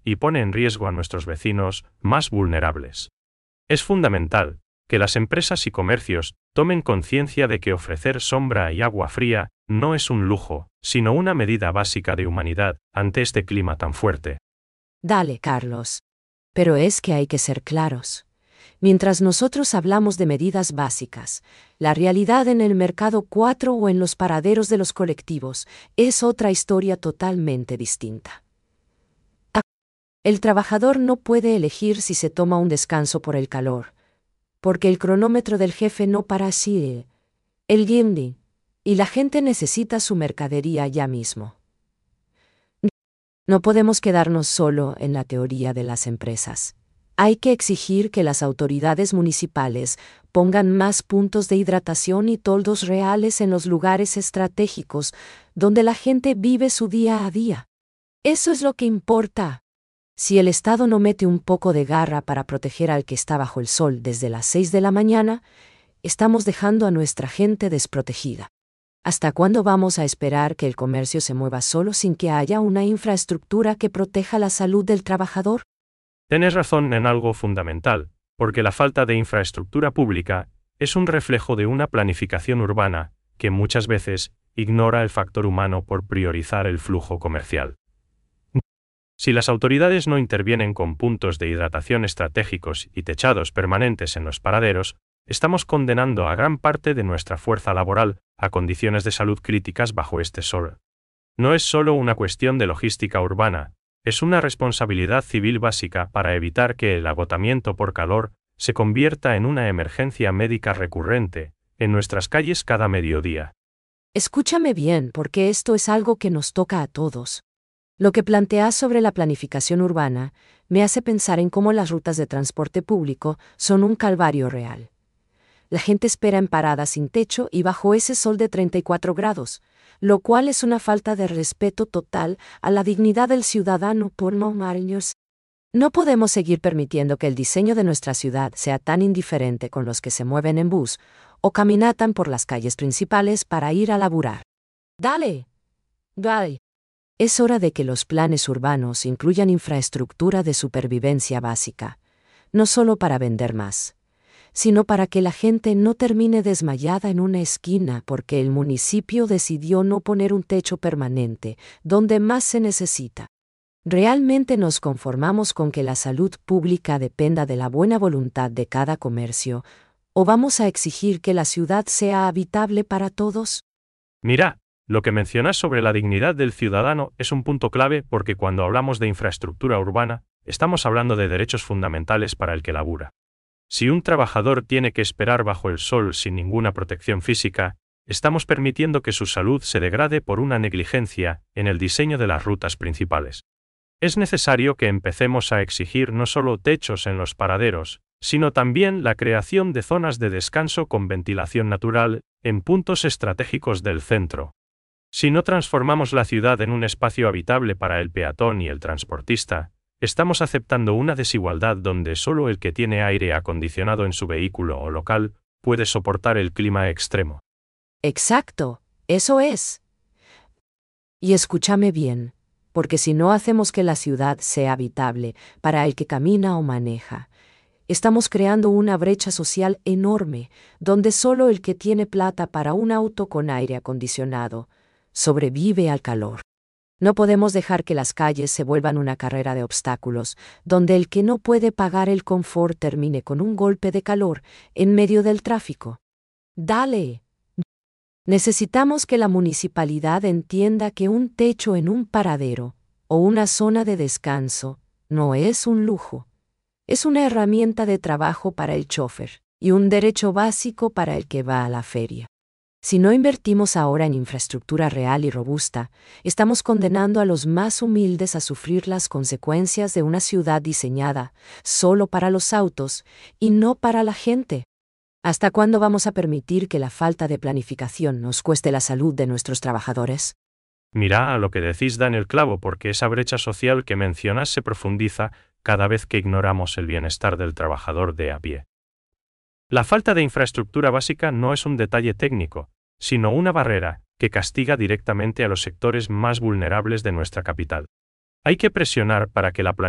y pone en riesgo a nuestros vecinos más vulnerables. Es fundamental que las empresas y comercios tomen conciencia de que ofrecer sombra y agua fría no es un lujo, sino una medida básica de humanidad ante este clima tan fuerte. Dale, Carlos. Pero es que hay que ser claros. Mientras nosotros hablamos de medidas básicas, la realidad en el mercado 4 o en los paraderos de los colectivos es otra historia totalmente distinta. El trabajador no puede elegir si se toma un descanso por el calor, porque el cronómetro del jefe no para así, el guinding, y la gente necesita su mercadería ya mismo. No podemos quedarnos solo en la teoría de las empresas. Hay que exigir que las autoridades municipales pongan más puntos de hidratación y toldos reales en los lugares estratégicos donde la gente vive su día a día. Eso es lo que importa. Si el Estado no mete un poco de garra para proteger al que está bajo el sol desde las 6 de la mañana, estamos dejando a nuestra gente desprotegida. ¿Hasta cuándo vamos a esperar que el comercio se mueva solo sin que haya una infraestructura que proteja la salud del trabajador? Tienes razón en algo fundamental, porque la falta de infraestructura pública es un reflejo de una planificación urbana que muchas veces ignora el factor humano por priorizar el flujo comercial. Si las autoridades no intervienen con puntos de hidratación estratégicos y techados permanentes en los paraderos, estamos condenando a gran parte de nuestra fuerza laboral a condiciones de salud críticas bajo este sol. No es solo una cuestión de logística urbana, es una responsabilidad civil básica para evitar que el agotamiento por calor se convierta en una emergencia médica recurrente en nuestras calles cada mediodía. Escúchame bien, porque esto es algo que nos toca a todos. Lo que planteas sobre la planificación urbana me hace pensar en cómo las rutas de transporte público son un calvario real. La gente espera en paradas sin techo y bajo ese sol de 34 grados, lo cual es una falta de respeto total a la dignidad del ciudadano por no amarnos. No podemos seguir permitiendo que el diseño de nuestra ciudad sea tan indiferente con los que se mueven en bus o caminatan por las calles principales para ir a laburar. ¡Dale! Es hora de que los planes urbanos incluyan infraestructura de supervivencia básica, no solo para vender más, sino para que la gente no termine desmayada en una esquina porque el municipio decidió no poner un techo permanente donde más se necesita. ¿Realmente nos conformamos con que la salud pública dependa de la buena voluntad de cada comercio, o vamos a exigir que la ciudad sea habitable para todos? Mira, lo que mencionas sobre la dignidad del ciudadano es un punto clave porque cuando hablamos de infraestructura urbana, estamos hablando de derechos fundamentales para el que labura. Si un trabajador tiene que esperar bajo el sol sin ninguna protección física, estamos permitiendo que su salud se degrade por una negligencia en el diseño de las rutas principales. Es necesario que empecemos a exigir no solo techos en los paraderos, sino también la creación de zonas de descanso con ventilación natural en puntos estratégicos del centro. Si no transformamos la ciudad en un espacio habitable para el peatón y el transportista, estamos aceptando una desigualdad donde solo el que tiene aire acondicionado en su vehículo o local puede soportar el clima extremo. Exacto, eso es. Y escúchame bien, porque si no hacemos que la ciudad sea habitable para el que camina o maneja, estamos creando una brecha social enorme, donde solo el que tiene plata para un auto con aire acondicionado sobrevive al calor. No podemos dejar que las calles se vuelvan una carrera de obstáculos, donde el que no puede pagar el confort termine con un golpe de calor en medio del tráfico. ¡Dale! Necesitamos que la municipalidad entienda que un techo en un paradero o una zona de descanso no es un lujo. Es una herramienta de trabajo para el chofer y un derecho básico para el que va a la feria. Si no invertimos ahora en infraestructura real y robusta, estamos condenando a los más humildes a sufrir las consecuencias de una ciudad diseñada solo para los autos y no para la gente. ¿Hasta cuándo vamos a permitir que la falta de planificación nos cueste la salud de nuestros trabajadores? Mira, a lo que decís da en el clavo porque esa brecha social que mencionas se profundiza cada vez que ignoramos el bienestar del trabajador de a pie. La falta de infraestructura básica no es un detalle técnico, sino una barrera que castiga directamente a los sectores más vulnerables de nuestra capital. Hay que presionar para que la